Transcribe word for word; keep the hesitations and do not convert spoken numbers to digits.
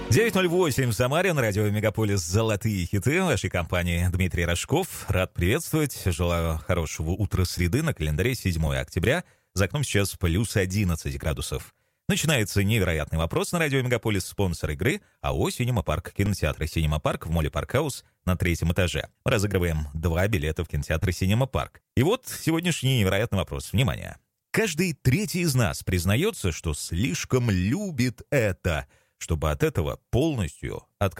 девять ноль восемь в Самаре, на радио «Мегаполис» «Золотые хиты» вашей компании Дмитрий Рожков. Рад приветствовать. Желаю хорошего утра среды. На календаре седьмое октября. За окном сейчас плюс одиннадцать градусов. Начинается невероятный вопрос на радио «Мегаполис», спонсор игры АО «Синема Парк». Кинотеатр «Синема Парк» в моле «Паркхаус» на третьем этаже. Мы разыгрываем два билета в кинотеатр «Синема Парк». И вот сегодняшний невероятный вопрос. Внимание. Каждый третий из нас признается, что слишком любит это, чтобы от этого полностью отказаться.